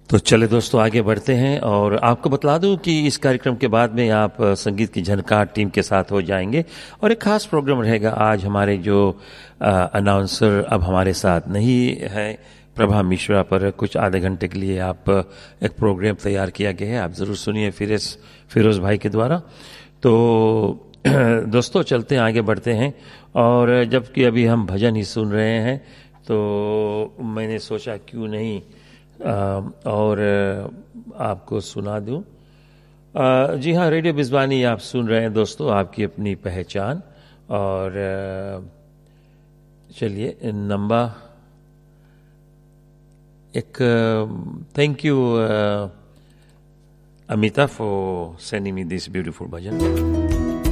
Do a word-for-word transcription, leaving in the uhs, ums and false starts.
तो चले दोस्तों आगे बढ़ते हैं और आपको बतला दूं कि इस कार्यक्रम के बाद में आप संगीत की झनकार टीम के साथ हो जाएंगे और एक खास प्रोग्राम रहेगा। आज हमारे जो अनाउंसर अब हमारे साथ नहीं है, प्रभा मिश्रा, पर कुछ आधे घंटे के लिए आप एक प्रोग्राम तैयार किया गया है, आप ज़रूर सुनिए फिरोज फिरोज़ भाई के द्वारा। तो दोस्तों चलते हैं, आगे बढ़ते हैं। और जबकि अभी हम भजन ही सुन रहे हैं तो मैंने सोचा क्यों नहीं आ, और आपको सुना दूं। आ, जी हाँ, रेडियो बिजवानी आप सुन रहे हैं दोस्तों, आपकी अपनी पहचान। और चलिए नंबर एक thank you Amita for sending me this beautiful bhajan.